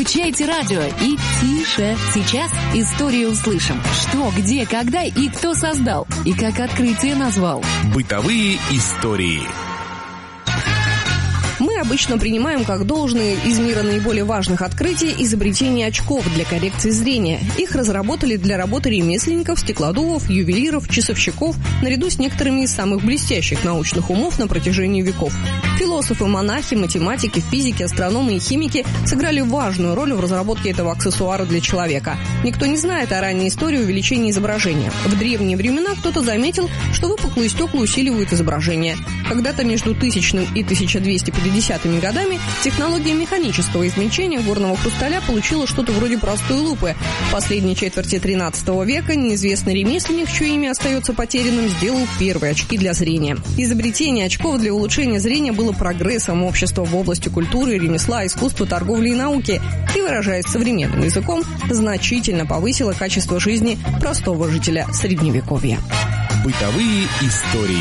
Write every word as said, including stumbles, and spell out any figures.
Включайте радио и тише. Сейчас историю услышим. Что, где, когда и кто создал, и как открытие назвал. Бытовые истории. Мы обычно принимаем как должное из мира наиболее важных открытий изобретение очков для коррекции зрения. Их разработали для работы ремесленников, стеклодувов, ювелиров, часовщиков, наряду с некоторыми из самых блестящих научных умов на протяжении веков. Философы, монахи, математики, физики, астрономы и химики сыграли важную роль в разработке этого аксессуара для человека. Никто не знает о ранней истории увеличения изображения. В древние времена кто-то заметил, что выпуклые стекла усиливают изображение. Когда-то между тысячным и тысяча двести пятидесятыми годами технология механического измельчения горного хрусталя получила что-то вроде простой лупы. В последней четверти тринадцатого века неизвестный ремесленник, чье имя остается потерянным, сделал первые очки для зрения. Изобретение очков для улучшения зрения было прогрессом общества в области культуры, ремесла, искусства, торговли и науки и, выражаясь современным языком, значительно повысило качество жизни простого жителя Средневековья. Бытовые истории.